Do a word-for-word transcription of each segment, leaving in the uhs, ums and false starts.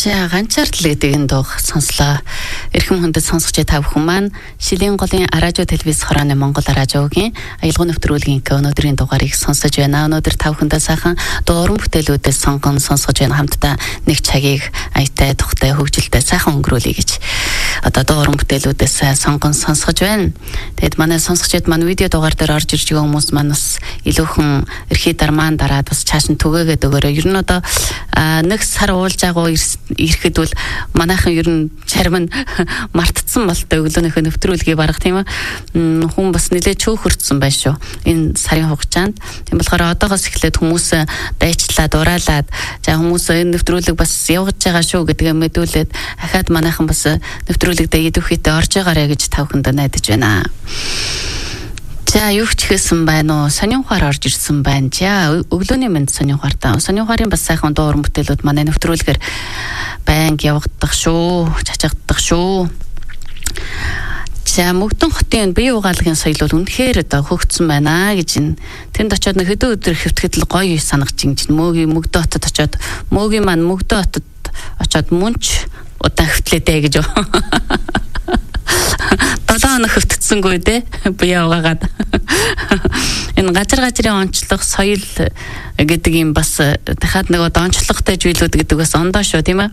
За ганцаардлыг дэгэн дууг сонслоо. Эрхэм хүндэт сонсогч та бүхэн маань Шилийн голын радио телевиз хорооны Монгол радиогийн аялал нэвтрүүлгийн өнөөдрийн дугаарыг сонсож байна. Өнөөдөр та бүхэндээ сайхан дууран бүтээлүүдээс сонгон сонсгож байна. Хамтдаа нэг цагийг аятай тухтай хөгжилтэй сайхан өнгөрүүлье гэж одоо дууран бүтээлүүдээс сонгон сонсгож байна. Тэгэд манай сонсогчид маань видео дугаар дээр орж ирж байгаа хүмүүс маань бас илүүхэн эрхий дармаан дараад бас чааш нь түгээгээд өгөөрэй. Ер нь одоо нэг сар уулж байгаа ирэхэд бол манайхан ер нь чарим нь мартцсан болтой өглөөнийхөө нэвтрүүлгийг барах тийм ээ хүн бас нэлээд чөөхөрцсөн байна шүү энэ сарын хугацаанд. Тийм болохоор одоогоос эхлээд хүмүүс дайчлаад ураалаад за хүмүүс энэ нэвтрүүлэг бас явж байгаа шүү гэдгээ мэдүүлээд ахаад манайхан бас нэвтрүүлэгдээ идэвхийдээ орж байгаарэ гэж та бүхэнд найдаж байна. За юу ч хийсэн байна уу? Сонин ухаар орж ирсэн байна. За өглөөний мэнд сонин ухаар та. Сонин ухаарын бас сайхан дууран бүтээлүүд манай нэвтрүүлгээр байнг явагдах шүү, чачагдах шүү. За Мөгдөн хотын бие угаалгын соёл бол үнэхээр одоо хөгжсөн байна гэж энэ тэнд очиод нэг хэдэн өдөр хэвтгэхэд л гоё санагч ингэж мөөгийн Мөгдөө хотод очиод мөөгийн маань Мөгдөө хотод очиод мөнч удаан хөвтлээдээ гэж долоо хоног хөвтцсэнгүй дээ бие угаагаад энэ газар газрын онцлог соёл гэдэг юм бас дахиад нэг онцлогтой зүйлүүд гэдэг бас ондоо шүү тийм ээ.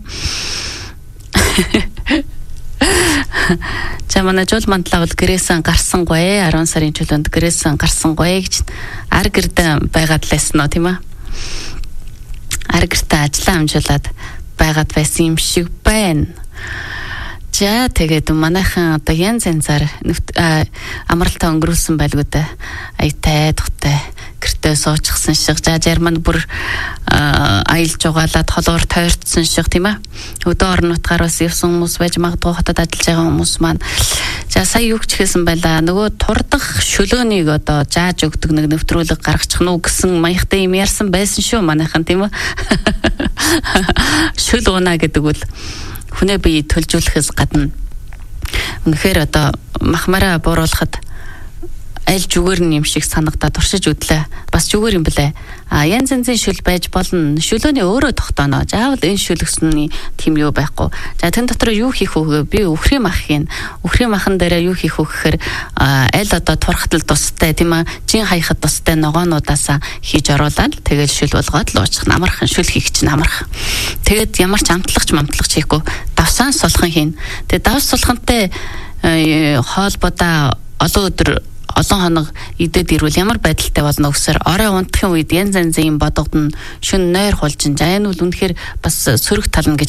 Чамана жол мантлаа бол гэрээсэн гарсангүй арван сарын чөлөөнд гэрээсэн гарсангүй гэж ар гэрдэ байгаад лээсэн нөө тийм ээ. Ар гэртэ ажиллаа амжуулаад байгаад байсан юм шиг байна. За тэгээд манайхан одоо янз янзаар амралтаа өнгөрүүлсэн байлгүй дээ. Аятай тухтай гэртээ суучихсан шиг. За Жерманд бүр аялж угаалаад холоор тойрцсон шиг тийм ээ. Өдөө орон нутгаар бас явсан хүмүүс байж магадгүй хотод ажиллаж байгаа хүмүүс маань. За сая юу ч хийсэн байлаа. Нөгөө турдах шөлөөнийг одоо зааж өгдөг нэг нэвтрүүлэг гаргачих нь уу гэсэн маягтай юм ярьсан байсан шүү манайхан тийм ээ. Шөл унаа гэдэг бол хүнээ бие төлжүүлэхээс гадна үнэхээр одоо махмараа бууруулахад аль зүгээр нь юм шиг санагдаад туршиж үдлээ. Бас зүгээр юм блэ. А янз янзын шүл байж болно. Шүлөөний өөрөө тогтооно. Заавал энэ шүлгсний тийм юу байхгүй. За тэн дотор юу хийх вэ? Би өхрийн махын өхрийн махан дээр юу хийх вэ гэхээр аль одоо турхтал тустай тийм ээ. Жин хаяхад тустай ногоонуудаасаа хийж оруулаад тэгэл шүл болгоод л уучих. Намархан шүл хийх чинь намархан. Тэгэд ямар ч амтлагч мамтлагч хийхгүй. Давсаан сулхан хийн. Тэгээ давс сулхантай хоолбодоо олон өдөр олон хоног идэд ирвэл ямар байдалтай болно гэсээр орой унтахын үед янз янзын юм бодогдно шүн нойр хулжин за энэ бол үнэхээр бас сөрөг тална гэж